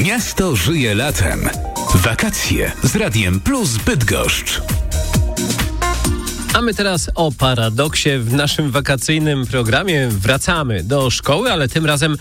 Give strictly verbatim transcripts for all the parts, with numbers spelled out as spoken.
Miasto żyje latem. Wakacje z Radiem Plus Bydgoszcz. A my teraz o paradoksie w naszym wakacyjnym programie. Wracamy do szkoły, ale tym razem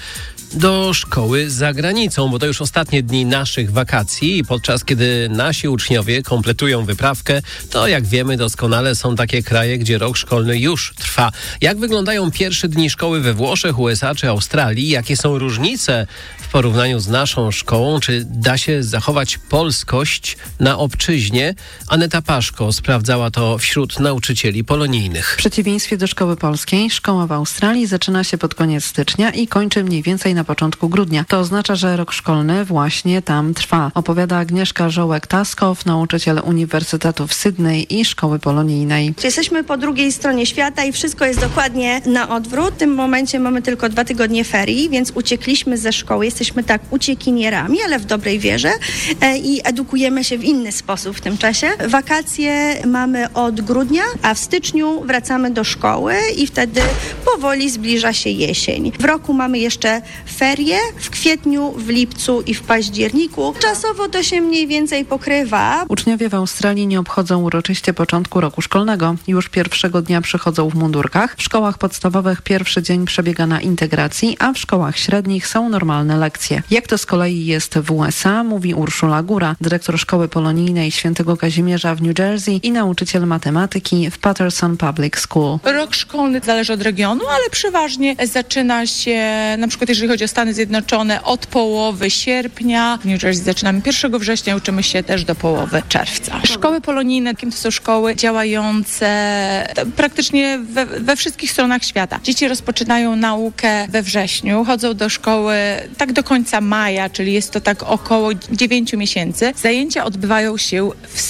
do szkoły za granicą, bo to już ostatnie dni naszych wakacji i podczas kiedy nasi uczniowie kompletują wyprawkę, to jak wiemy doskonale są takie kraje, gdzie rok szkolny już trwa. Jak wyglądają pierwsze dni szkoły we Włoszech, U S A czy Australii? Jakie są różnice w porównaniu z naszą szkołą? Czy da się zachować polskość na obczyźnie? Aneta Paszko sprawdzała to wśród nauczycieli polonijnych. W przeciwieństwie do szkoły polskiej, szkoła w Australii zaczyna się pod koniec stycznia i kończy mniej więcej na początku grudnia. To oznacza, że rok szkolny właśnie tam trwa. Opowiada Agnieszka Żołek-Taskow, nauczyciel Uniwersytetu w Sydney i szkoły polonijnej. Jesteśmy po drugiej stronie świata i wszystko jest dokładnie na odwrót. W tym momencie mamy tylko dwa tygodnie ferii, więc uciekliśmy ze szkoły. Jesteśmy tak uciekinierami, ale w dobrej wierze e, i edukujemy się w inny sposób w tym czasie. Wakacje mamy od grudnia, a w styczniu wracamy do szkoły i wtedy powoli zbliża się jesień. W roku mamy jeszcze ferie w kwietniu, w lipcu i w październiku. Czasowo to się mniej więcej pokrywa. Uczniowie w Australii nie obchodzą uroczyście początku roku szkolnego. Już pierwszego dnia przychodzą w mundurkach. W szkołach podstawowych pierwszy dzień przebiega na integracji, a w szkołach średnich są normalne lekcje. Jak to z kolei jest w U S A, mówi Urszula Góra, dyrektor szkoły polonijnej Świętego Kazimierza w New Jersey i nauczyciel matematyki w Patterson Public School. Rok szkolny zależy od regionu, ale przeważnie zaczyna się, na przykład jeżeli chodzi o Stany Zjednoczone, od połowy sierpnia. W New Jersey zaczynamy pierwszego września, uczymy się też do połowy czerwca. Szkoły polonijne to są szkoły działające praktycznie we, we wszystkich stronach świata. Dzieci rozpoczynają naukę we wrześniu, chodzą do szkoły tak do końca maja, czyli jest to tak około dziewięciu miesięcy. Zajęcia odbywają się w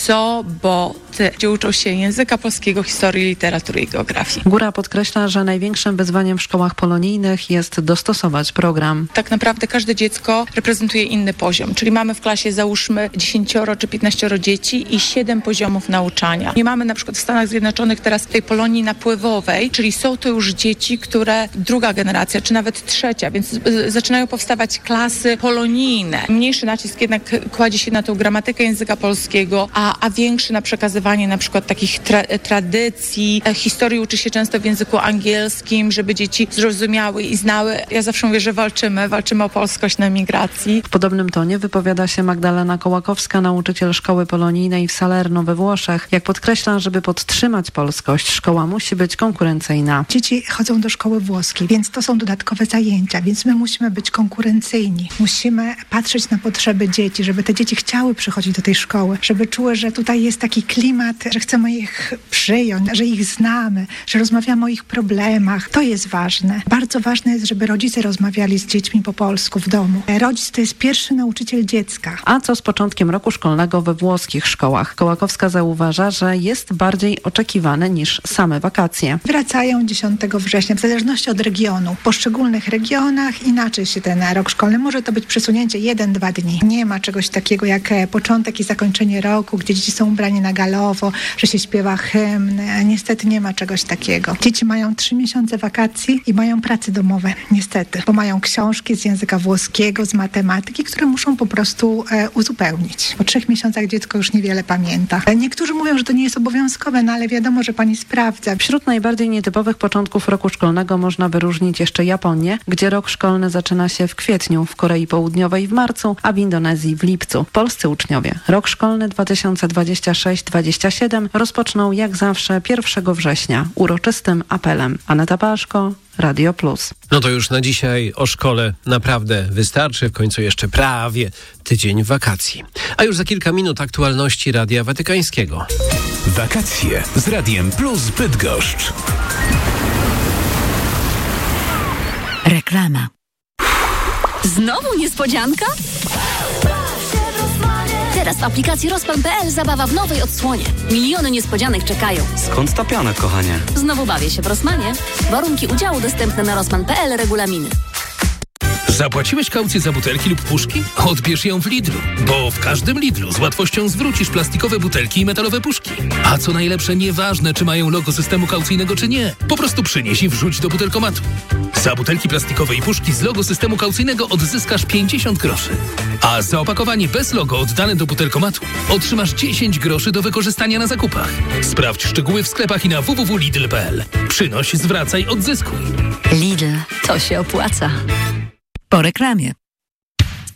soboty, gdzie uczą się języka polskiego, historii, literatury i geografii. Góra podkreśla, że największym wyzwaniem w szkołach polonijnych jest dostosować program. Tak naprawdę każde dziecko reprezentuje inny poziom, czyli mamy w klasie załóżmy dziesięcioro czy piętnaścioro dzieci i siedem poziomów nauczania. Nie mamy na przykład w Stanach Zjednoczonych teraz tej Polonii napływowej, czyli są to już dzieci, które druga generacja, czy nawet trzecia, więc y, zaczynają powstawać klasy polonijne. Mniejszy nacisk jednak kładzie się na tą gramatykę języka polskiego, a, a większy na przekazywanie na przykład takich tra- tradycji. E, historii uczy się często w języku angielskim, żeby dzieci zrozumiały i znały. Ja zawsze mówię, że walczymy, walczymy o polskość na emigracji. W podobnym tonie wypowiada się Magdalena Kołakowska, nauczyciel szkoły polonijnej w Salerno we Włoszech. Jak podkreśla, żeby podtrzymać polskość, szkoła musi być konkurencyjna. Dzieci chodzą do szkoły włoskiej, więc to są dodatkowe zajęcia, więc my musimy być konkurencyjni. Musimy patrzeć na potrzeby dzieci, żeby te dzieci chciały przychodzić do tej szkoły, żeby czuły, że tutaj jest taki klimat, że chcemy ich przyjąć, że ich znamy, że rozmawiamy o ich problemach. To jest ważne. Bardzo ważne jest, żeby rodzice rozmawiali z dziećmi po polsku w domu. Rodzic to jest pierwszy nauczyciel dziecka. A co z początkiem roku szkolnego we włoskich szkołach? Kołakowska zauważa, że jest bardziej oczekiwane niż same wakacje. Wracają dziesiątego września, w zależności od regionu. W poszczególnych regionach inaczej się ten rok szkolny. Może to być przesunięcie jeden, dwa dni. Nie ma czegoś takiego jak początek i zakończenie roku, gdzie dzieci są ubrani na galowo, że się śpiewa hymn. Niestety nie ma czegoś takiego. Dzieci mają trzy miesiące wakacji i mają prace domowe. Niestety, bo mają książki z języka włoskiego, z matematyki, które muszą po prostu e, uzupełnić. Po trzech miesiącach dziecko już niewiele pamięta. Niektórzy mówią, że to nie jest obowiązkowe, no ale wiadomo, że pani sprawdza. Wśród najbardziej nietypowych początków roku szkolnego można wyróżnić jeszcze Japonię, gdzie rok szkolny zaczyna się w kwietniu, w Korei Południowej w marcu, a w Indonezji w lipcu. Polscy uczniowie rok szkolny dwa tysiące dwudziesty szósty dwudziesty siódmy rozpoczną jak zawsze pierwszego września uroczystym apelem. Aneta Paszko, Radio Plus. No to już na dzisiaj o szkole naprawdę wystarczy. W końcu jeszcze prawie tydzień wakacji. A już za kilka minut aktualności Radia Watykańskiego. Wakacje z Radiem Plus Bydgoszcz. Reklama. Znowu niespodzianka? Teraz w aplikacji Rozpan kropka pe el zabawa w nowej odsłonie. Miliony niespodzianek czekają. Skąd ta piana, kochanie? Znowu bawię się w Rossmanie. Warunki udziału dostępne na Rozpan kropka pe el, regulaminy. Zapłaciłeś kaucję za butelki lub puszki? Odbierz ją w Lidlu, bo w każdym Lidlu z łatwością zwrócisz plastikowe butelki i metalowe puszki. A co najlepsze, nieważne czy mają logo systemu kaucyjnego czy nie, po prostu przynieś i wrzuć do butelkomatu. Za butelki plastikowe i puszki z logo systemu kaucyjnego odzyskasz pięćdziesiąt groszy. A za opakowanie bez logo oddane do butelkomatu otrzymasz dziesięć groszy do wykorzystania na zakupach. Sprawdź szczegóły w sklepach i na w w w kropka lidl kropka p l. Przynoś, zwracaj, odzyskuj. Lidl, to się opłaca. Po reklamie.